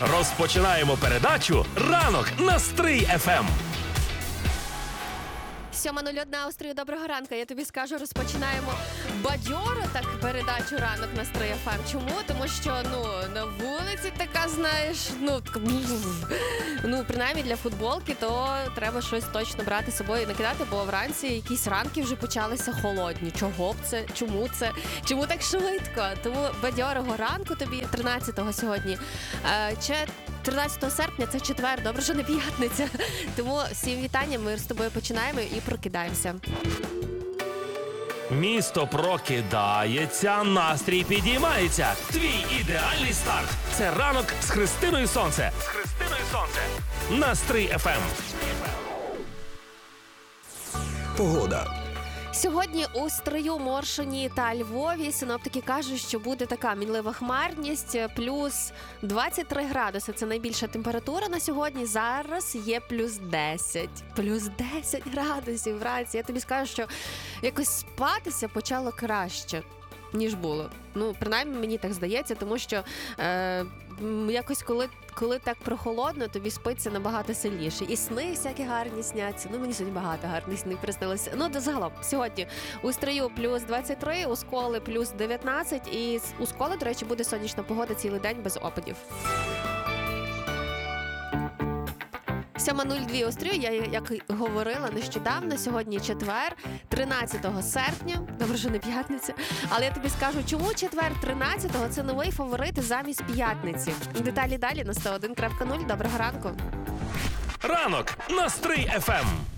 Розпочинаємо передачу «Ранок на Стрий ФМ». 7:01 Острів, доброго ранку. Я тобі скажу, розпочинаємо бадьоро так передачу «Ранок на Стрий ФМ». Чому? Тому що, на вулиці така, знаєш, принаймні для футболки, то треба щось точно брати з собою і накидати, бо вранці якісь ранки вже почалися холодні. Чого б це? Чому це? Чому так швидко? Тому бадьорого ранку тобі, 13-го сьогодні. 13 серпня, це четвер, добре, що не п'ятниця. Тому всім вітання, ми з тобою починаємо і прокидаємося. Місто прокидається, настрій підіймається. Твій ідеальний старт – це ранок з Христиною Сонце. З Христиною Сонце. На Стрий ФМ. Погода. Сьогодні у Стрию, Моршині та Львові синоптики кажуть, що буде така мінлива хмарність, плюс 23 градуси. Це найбільша температура на сьогодні. Зараз є плюс 10. Плюс 10 градусів вранці. Я тобі скажу, що якось спатися почало краще, ніж було. Принаймні, мені так здається, тому що якось коли так прохолодно, тобі спиться набагато сильніше. І сни всякі гарні сняться. Мені сьогодні багато гарних снів приснилося. Загалом, сьогодні у Стрию плюс 23, у Сколи плюс 19. І у Сколи, до речі, буде сонячна погода цілий день без опадів. 7:02 Острів, я як говорила нещодавно, сьогодні четвер, 13 серпня, добре, що не п'ятниця, але я тобі скажу, чому четвер 13-го – це новий фаворит замість п'ятниці. Деталі далі на 101.0. Доброго ранку. Ранок на Стрий ФМ.